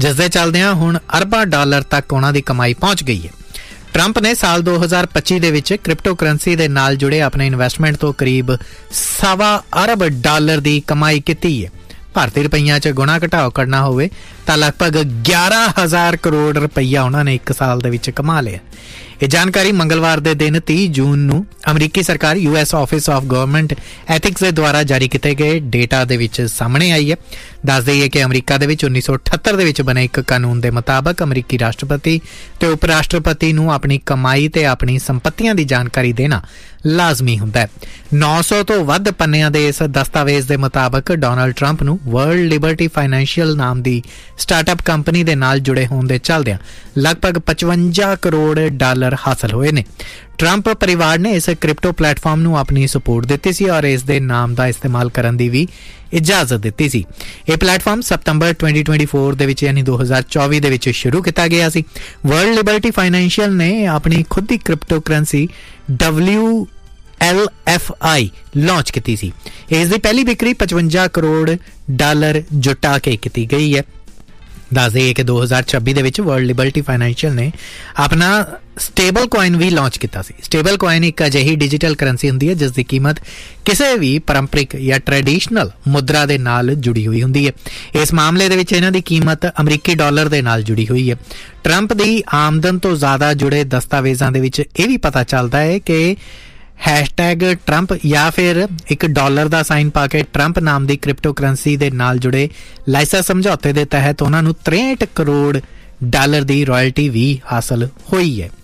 जिस दे चलदियां हुण अरबां डॉलर तक उन्हां दी कमाई पहुंच गई है। ट्रंप ने साल 2025 ਦੇ ਵਿੱਚ ਕ੍ਰਿਪਟੋ ਕਰੰਸੀ ਦੇ ਨਾਲ ਜੁੜੇ ਆਪਣੇ ਇਨਵੈਸਟਮੈਂਟ ਤੋਂ ਕਰੀਬ $1.25 ਅਰਬ ਦੀ ਕਮਾਈ ਕੀਤੀ ਹੈ। ਭਾਰਤੀ ਰੁਪਈਆਂ 'ਚ ਗੁਣਾ ਘਟਾਓ ਕਰਨਾ ਹੋਵੇ ਤਾਂ ਲਗਭਗ 11,000 ਕਰੋੜ ਰੁਪਈਆ ਉਹਨਾਂ ਨੇ 1 ਸਾਲ ਦੇ ਵਿੱਚ ਕਮਾ ਲਿਆ। ਇਹ ਜਾਣਕਾਰੀ ਮੰਗਲਵਾਰ ਦੇ ਦਿਨ 30 ਜੂਨ ਨੂੰ ਅਮਰੀਕੀ ਸਰਕਾਰ US office of government ethics ਦੇ ਦੁਆਰਾ ਜਾਰੀ ਕੀਤੇ ਗਏ ਡੇਟਾ ਦੇ ਵਿੱਚ ਸਾਹਮਣੇ ਆਈ ਹੈ। ਦੱਸ ਦਈਏ ਕਿ ਅਮਰੀਕਾ ਦੇ ਵਿੱਚ 1978 ਦੇ ਵਿੱਚ ਬਣੇ ਇੱਕ ਕਾਨੂੰਨ ਦੇ ਮੁਤਾਬਕ ਅਮਰੀਕੀ ਰਾਸ਼ਟਰਪਤੀ ਤੇ ਉਪ ਰਾਸ਼ਟਰਪਤੀ ਨੂੰ ਆਪਣੀ ਕਮਾਈ ਤੇ ਆਪਣੀ ਸੰਪत्तियां ਦੀ ਜਾਣਕਾਰੀ ਦੇਣਾ ਲਾਜ਼ਮੀ ਹੁੰਦਾ ਹੈ। 900 ਤੋਂ ਵੱਧ ਪੰਨਿਆਂ ਦੇ ਇਸ ਦਸਤਾਵੇਜ਼ ਦੇ ਮੁਤਾਬਕ ਡੋਨਾਲਡ ਟਰੰਪ ਨੂੰ ਵਰਲਡ ਲਿਬਰਟੀ ਫਾਈਨੈਂਸ਼ੀਅਲ ਨਾਮ ਦੀ ਸਟਾਰਟਅਪ ਕੰਪਨੀ ਦੇ ਨਾਲ ਜੁੜੇ ਹੋਣ ਦੇ ਚੱਲਦਿਆਂ ਲਗਭਗ $55 ਕਰੋੜ ਹਾਸਲ ਹੋਏ ਨੇ। ਟਰੰਪ ਪਰਿਵਾਰ ਨੇ ਇਸ ਕ੍ਰਿਪਟੋ ਪਲੇਟਫਾਰਮ ਨੂੰ ਆਪਣੀ ਸਪੋਰਟ ਦਿੱਤੀ ਸੀ ਔਰ ਇਸ ਦੇ ਨਾਮ ਦਾ ਇਸਤੇਮਾਲ ਕਰਨ ਦੀ ਵੀ ਇਜਾਜ਼ਤ ਦਿੱਤੀ ਸੀ। ਇਹ ਪਲੇਟਫਾਰਮ ਸਤੰਬਰ 2024 ਦੇ ਵਿੱਚ ਯਾਨੀ 2024 ਦੇ ਵਿੱਚ ਸ਼ੁਰੂ ਕੀਤਾ ਗਿਆ ਸੀ। ਵਰਲਡ ਲਿਬਰਟੀ ਫਾਈਨੈਂਸ਼ੀਅਲ ਨੇ ਆਪਣੀ ਖੁਦ ਦੀ ਕ੍ਰਿਪਟੋ ਕਰੰਸੀ WLFI ਲਾਂਚ ਕੀਤੀ ਸੀ। ਇਸ ਦੀ ਪਹਿਲੀ ਵਿਕਰੀ $55 ਕਰੋੜ ਜੁਟਾ ਕੇ ਕੀਤੀ ਗਈ ਹੈ। ਦੱਸ ਦਈਏ ਕਿ 2026 ਦੇ ਵਿੱਚ ਵਰਲਡ ਲਿਬਰਟੀ ਫਾਈਨੈਂਸ਼ੀਅਲ ਨੇ ਆਪਣਾ ਸਟੇਬਲ ਕੋਇਨ ਵੀ ਲਾਂਚ ਕੀਤਾ ਸੀ। ਸਟੇਬਲ ਕੋਇਨ ਇੱਕ ਅਜਿਹੀ ਡਿਜੀਟਲ ਕਰੰਸੀ ਹੁੰਦੀ ਹੈ ਜਿਸ ਦੀ ਕੀਮਤ ਕਿਸੇ ਵੀ ਪਾਰੰਪਰਿਕ ਜਾਂ ਟ੍ਰੈਡੀਸ਼ਨਲ ਮੁਦਰਾ ਦੇ ਨਾਲ ਜੁੜੀ ਹੋਈ ਹੁੰਦੀ ਹੈ। ਇਸ ਮਾਮਲੇ ਦੇ ਵਿੱਚ ਇਹਨਾਂ ਦੀ ਕੀਮਤ ਅਮਰੀਕੀ ਡਾਲਰ ਦੇ ਨਾਲ ਜੁੜੀ ਹੋਈ ਹੈ। ਟਰੰਪ ਦੀ ਆਮਦਨ ਤੋਂ ਜ਼ਿਆਦਾ ਜੁੜੇ ਦਸਤਾਵੇਜ਼ਾਂ ਦੇ ਵਿੱਚ ਇਹ ਵੀ ਪਤਾ ਚੱਲਦਾ ਹੈ ਕਿ #Trump ਜਾਂ ਫਿਰ ਇੱਕ ਡਾਲਰ ਦਾ ਸਾਈਨ ਪਾ ਕੇ ਟਰੰਪ ਨਾਮ ਦੀ ਕ੍ਰਿਪਟੋ ਕਰੰਸੀ ਦੇ ਨਾਲ ਜੁੜੇ ਲਾਇਸੈਂਸ ਸਮਝੌਤੇ ਦੇ ਤਹਿਤ ਉਹਨਾਂ ਨੂੰ $63 ਕਰੋੜ ਦੀ ਰਾਇਲਟੀ ਵੀ ਹਾਸਲ ਹੋਈ ਹੈ।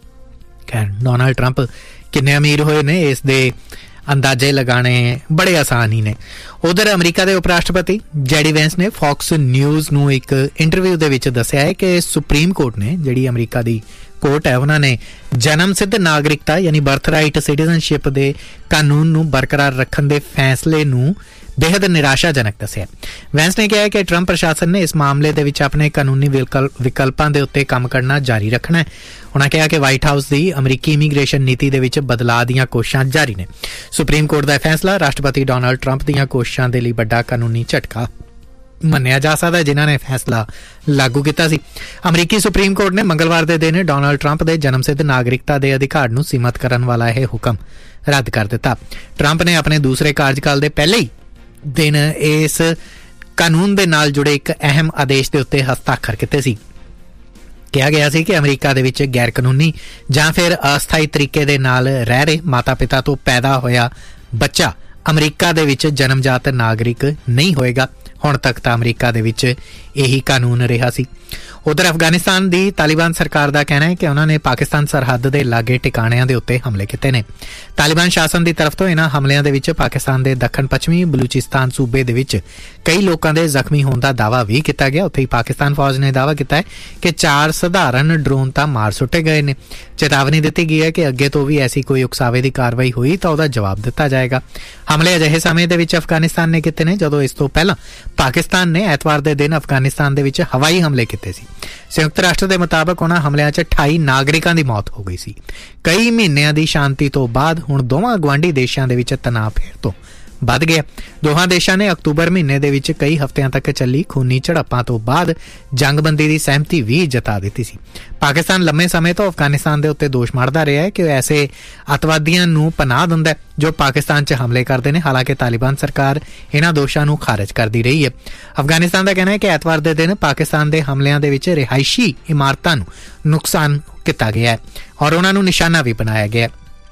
ਖੈਰ ਡੋਨਾਲਡ ਟਰੰਪ ਕਿੰਨੇ ਅਮੀਰ ਹੋਏ ਨੇ ਇਸ ਦੇ ਅੰਦਾਜ਼ੇ ਲਗਾਉਣੇ ਬੜੇ ਆਸਾਨ ਹੀ ਨੇ। ਉਧਰ ਅਮਰੀਕਾ ਦੇ ਉਪ ਰਾਸ਼ਟਰਪਤੀ JD ਵੈਂਸ ਨੇ ਫੌਕਸ ਨਿਊਜ਼ ਨੂੰ ਇੱਕ ਇੰਟਰਵਿਊ ਦੇ ਵਿੱਚ ਦੱਸਿਆ ਹੈ ਕਿ ਸੁਪਰੀਮ ਕੋਰਟ ਨੇ, ਜਿਹੜੀ ਅਮਰੀਕਾ ਦੀ ਕੋਰਟ ਹੈ, ਉਹਨਾਂ ਨੇ ਜਨਮ ਸਿੱਧ ਨਾਗਰਿਕਤਾ ਯਾਨੀ ਬਰਥ ਰਾਈਟ ਸਿਟੀਜ਼ਨਸ਼ਿਪ ਦੇ ਕਾਨੂੰਨ ਨੂੰ ਬਰਕਰਾਰ ਰੱਖਣ ਦੇ ਫੈਸਲੇ ਨੂੰ ਬੇहद ਨਿਰਾਸ਼ਾਜਨਕ ਦੱਸਿਆ। ਵੈਂਸ ਨੇ ਕਿਹਾ ਕਿ ਟਰੰਪ ਪ੍ਰਸ਼ਾਸਨ ਨੇ ਇਸ ਮਾਮਲੇ ਦੇ ਵਿੱਚ ਆਪਣੇ ਕਾਨੂੰਨੀ ਵਿਕਲਪਾਂ ਦੇ ਉੱਤੇ ਕੰਮ ਕਰਨਾ ਜਾਰੀ ਰੱਖਣਾ ਹੈ। ਉਹਨਾਂ ਕਿਹਾ ਕਿ ਵਾਈਟ ਹਾਊਸ ਦੀ ਅਮਰੀਕੀ ਇਮੀਗ੍ਰੇਸ਼ਨ ਨੀਤੀ ਦੇ ਵਿੱਚ ਬਦਲਾਅ ਦੀਆਂ ਕੋਸ਼ਿਸ਼ਾਂ ਜਾਰੀ ਨੇ। ਸੁਪਰੀਮ ਕੋਰਟ ਦਾ ਫੈਸਲਾ ਰਾਸ਼ਟਰਪਤੀ ਡੋਨਾਲਡ ਟਰੰਪ ਦੀਆਂ ਕੋਸ਼ਿਸ਼ਾਂ ਦੇ ਲਈ ਵੱਡਾ ਕਾਨੂੰਨੀ ਝਟਕਾ ਮੰਨਿਆ ਜਾ ਸਕਦਾ, ਜਿਨ੍ਹਾਂ ਨੇ ਫੈਸਲਾ ਲਾਗੂ ਕੀਤਾ ਸੀ। ਅਮਰੀਕੀ ਸੁਪਰੀਮ ਕੋਰਟ ਨੇ ਮੰਗਲਵਾਰ ਦੇ ਦਿਨ ਡੋਨਾਲਡ ਟਰੰਪ ਦੇ ਜਨਮ ਸਿੱਧ ਨਾਗਰਿਕਤਾ ਦੇ ਅਧਿਕਾਰ ਨੂੰ ਸੀਮਤ ਕਰਨ ਵਾਲਾ ਇਹ ਹੁਕਮ ਰੱਦ ਕਰ ਦਿੱਤਾ। ਟਰੰਪ ਨੇ ਆਪਣੇ ਦੂਸਰੇ ਕਾਰਜਕਾਲ ਦੇ ਪਹਿਲੇ ਹੀ ਦਿਨ ਇਸ ਕਾਨੂੰਨ ਦੇ ਨਾਲ ਜੁੜੇ ਇੱਕ ਅਹਿਮ ਆਦੇਸ਼ ਦੇ ਉੱਤੇ ਹਸਤਾਖਰ ਕੀਤੇ ਸੀ। ਕਿਹਾ ਗਿਆ ਸੀ ਕਿ ਅਮਰੀਕਾ ਦੇ ਵਿੱਚ ਗੈਰ ਕਾਨੂੰਨੀ ਜਾਂ ਫਿਰ ਅਸਥਾਈ ਤਰੀਕੇ ਦੇ ਨਾਲ ਰਹਿ ਰਹੇ ਮਾਤਾ ਪਿਤਾ ਤੋਂ ਪੈਦਾ ਹੋਇਆ ਬੱਚਾ ਅਮਰੀਕਾ ਦੇ ਵਿੱਚ ਜਨਮਜਾਤ ਨਾਗਰਿਕ ਨਹੀਂ ਹੋਏਗਾ। ਹੁਣ ਤੱਕ ਤਾਂ ਅਮਰੀਕਾ ਦੇ ਵਿੱਚ ਇਹੀ ਕਾਨੂੰਨ ਰਿਹਾ ਸੀ। ਉਧਰ ਅਫਗਾਨਿਸਤਾਨ ਦੀ ਤਾਲਿਬਾਨ ਸਰਕਾਰ ਦਾ ਕਹਿਣਾ ਹੈ ਕਿ ਉਹਨਾਂ ਨੇ ਪਾਕਿਸਤਾਨ ਸਰਹੱਦ ਦੇ ਲਾਗੇ ਟਿਕਾਣਿਆਂ ਦੇ ਉੱਤੇ ਹਮਲੇ ਕੀਤੇ ਨੇ। ਤਾਲਿਬਾਨ ਸ਼ਾਸਨ ਦੀ ਤਰਫ ਤੋਂ ਇਹਨਾਂ ਹਮਲਿਆਂ ਦੇ ਵਿੱਚ ਪਾਕਿਸਤਾਨ ਦੇ ਦੱਖਣ ਪੱਛਮੀ ਬਲੂਚਿਸਤਾਨ ਸੂਬੇ ਦੇ ਵਿੱਚ ਕਈ ਲੋਕਾਂ ਦੇ ਜ਼ਖਮੀ ਹੋਣ ਦਾ ਦਾਅਵਾ ਵੀ ਕੀਤਾ ਗਿਆ। ਉੱਥੇ ਹੀ ਪਾਕਿਸਤਾਨ ਫੌਜ ਨੇ ਦਾਅਵਾ ਕੀਤਾ ਹੈ ਕਿ 4 ਸਧਾਰਨ ਡਰੋਨ ਤਾਂ ਮਾਰ ਸੁੱਟੇ ਗਏ ਨੇ। ਚੇਤਾਵਨੀ ਦਿੱਤੀ ਗਈ ਹੈ ਕਿ ਅੱਗੇ ਤੋਂ ਵੀ ਐਸੀ ਕੋਈ ਉਕਸਾਵੇ ਦੀ ਕਾਰਵਾਈ ਹੋਈ ਤਾਂ ਉਹਦਾ ਜਵਾਬ ਦਿੱਤਾ ਜਾਏਗਾ। ਹਮਲੇ ਅਜਿਹੇ ਸਮੇਂ ਦੇ ਵਿੱਚ ਅਫਗਾਨਿਸਤਾਨ ਨੇ ਕੀਤੇ ਨੇ ਜਦੋਂ ਇਸ ਤੋਂ ਪਹਿਲਾਂ ਪਾਕਿਸਤਾਨ ਨੇ ਐਤਵਾਰ ਦੇ ਦਿਨ ਅਫਗਾਨਿਸਤਾਨ ਦੇ ਵਿੱਚ ਹਵਾਈ ਹਮਲੇ ਕੀਤੇ ਸੀ। ਸੰਯੁਕਤ ਰਾਸ਼ਟਰ ਦੇ ਮੁਤਾਬਕ ਉਹਨਾਂ ਹਮਲਿਆਂ 'ਚ 28 ਨਾਗਰਿਕਾਂ ਦੀ ਮੌਤ ਹੋ ਗਈ ਸੀ। ਕਈ ਮਹੀਨਿਆਂ ਦੀ ਸ਼ਾਂਤੀ ਤੋਂ ਬਾਅਦ ਹੁਣ ਦੋਵਾਂ ਗੁਆਂਢੀ ਦੇਸ਼ਾਂ ਦੇ ਵਿੱਚ ਤਣਾਅ ਫੇਰ ਤੋਂ ਵੱਧ ਗਿਆ। ਦੋਹਾਂ ਦੇਸ਼ਾਂ ਨੇ ਅਕਤੂਬਰ ਮਹੀਨੇ ਦੇ ਵਿੱਚ ਕਈ ਹਫ਼ਤਿਆਂ ਤੱਕ ਚੱਲੀ ਖੂਨੀ ਝੜਪਾਂ ਤੋਂ ਬਾਅਦ ਜੰਗਬੰਦੀ ਦੀ ਸਹਿਮਤੀ ਵੀ ਜਤਾ ਦਿੱਤੀ ਸੀ। ਪਾਕਿਸਤਾਨ ਲੰਮੇ ਸਮੇਂ ਤੋਂ ਅਫਗਾਨਿਸਤਾਨ ਦੇ ਉੱਤੇ ਦੋਸ਼ ਮਾਰਦਾ ਰਿਹਾ ਹੈ ਕਿ ਉਹ ਐਸੇ ਅੱਤਵਾਦੀਆਂ ਨੂੰ ਪਨਾਹ ਦਿੰਦਾ ਹੈ ਜੋ ਪਾਕਿਸਤਾਨ 'ਚ ਹਮਲੇ ਕਰਦੇ ਨੇ। ਹਾਲਾਂਕਿ ਤਾਲਿਬਾਨ ਸਰਕਾਰ ਇਹਨਾਂ ਦੋਸ਼ਾਂ ਨੂੰ ਖਾਰਜ ਕਰਦੀ ਰਹੀ ਹੈ। ਅਫਗਾਨਿਸਤਾਨ ਦਾ ਕਹਿਣਾ ਹੈ ਕਿ ਐਤਵਾਰ ਦੇ ਦਿਨ ਪਾਕਿਸਤਾਨ ਦੇ ਹਮਲਿਆਂ ਦੇ ਵਿੱਚ ਰਿਹਾਇਸ਼ੀ ਇਮਾਰਤਾਂ ਨੂੰ ਨੁਕਸਾਨ ਕੀਤਾ ਗਿਆ ਹੈ ਔਰ ਉਹਨਾਂ ਨੂੰ ਨਿਸ਼ਾਨਾ ਵੀ ਬਣਾਇਆ ਗਿਆ।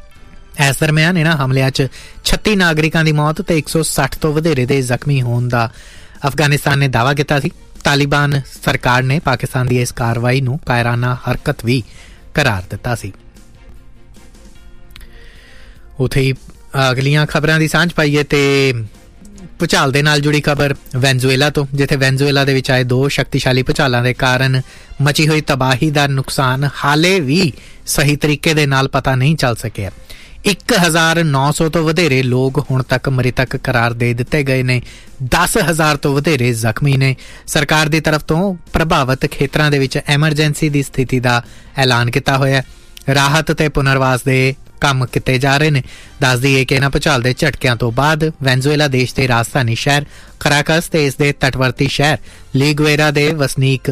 ਇਸ ਦਰਮਿਆਨ ਇਹਨਾਂ ਹਮਲਿਆਂ 'ਚ 36 ਨਾਗਰਿਕਾਂ ਦੀ ਮੌਤ ਤੇ 160 ਤੋਂ ਵਧੇਰੇ ਦੇ ਜ਼ਖਮੀ ਹੋਣ ਦਾ ਅਫਗਾਨਿਸਤਾਨ ਨੇ ਦਾਅਵਾ ਕੀਤਾ ਸੀ। ਤਾਲਿਬਾਨ ਸਰਕਾਰ ਨੇ ਪਾਕਿਸਤਾਨ ਦੀ ਇਸ ਕਾਰਵਾਈ ਨੂੰ ਕਾਇਰਾਨਾ ਹਰਕਤ ਵੀ ਕਰਾਰ ਦਿੱਤਾ ਸੀ। ਉੱਥੇ ਹੀ ਅਗਲੀਆਂ ਖਬਰਾਂ ਦੀ ਸਾਂਝ ਪਾਈਏ ਤੇ ਭੂਚਾਲ ਦੇ ਨਾਲ ਜੁੜੀ ਖਬਰ ਵੈਨਜ਼ੂਏਲਾ ਤੋਂ, ਜਿੱਥੇ ਵੈਨਜ਼ੂਏਲਾ ਦੇ ਵਿੱਚ ਆਏ 2 ਸ਼ਕਤੀਸ਼ਾਲੀ ਭੂਚਾਲਾਂ ਦੇ ਕਾਰਨ ਮਚੀ ਹੋਈ ਤਬਾਹੀ ਦਾ ਨੁਕਸਾਨ ਹਾਲੇ ਵੀ ਸਹੀ ਤਰੀਕੇ ਦੇ ਨਾਲ ਪਤਾ ਨਹੀਂ ਚੱਲ ਸਕਿਆ। 1900 ਤੋਂ ਵਧੇਰੇ ਲੋਕ ਹੁਣ ਤੱਕ ਮ੍ਰਿਤਕ ਕਰਾਰ ਦੇ ਦਿੱਤੇ ਗਏ ਨੇ। 10,000 ਤੋਂ ਵਧੇਰੇ ਜ਼ਖਮੀ ਨੇ। ਸਰਕਾਰ ਦੀ ਤਰਫ ਤੋਂ ਪ੍ਰਭਾਵਿਤ ਖੇਤਰਾਂ ਦੇ ਵਿੱਚ ਐਮਰਜੈਂਸੀ ਦੀ ਸਥਿਤੀ ਦਾ ਐਲਾਨ ਕੀਤਾ ਹੋਇਆ। ਰਾਹਤ ਤੇ ਪੁਨਰਵਾਸ ਦੇ ਕੰਮ ਕੀਤੇ ਜਾ ਰਹੇ ਨੇ। ਦੱਸ ਦਈਏ ਕਿ ਇਹਨਾਂ ਭੂਚਾਲ ਦੇ ਝਟਕਿਆਂ ਤੋਂ ਬਾਅਦ ਵੈਨਜ਼ੂਏਲਾ ਦੇਸ਼ ਦੇ ਰਾਜਧਾਨੀ ਸ਼ਹਿਰ ਕਰਾਕਸ ਤੇ ਇਸ ਦੇ ਤਟਵਰਤੀ ਸ਼ਹਿਰ ਲੀਗੁਏਰਾ ਦੇ ਵਸਨੀਕ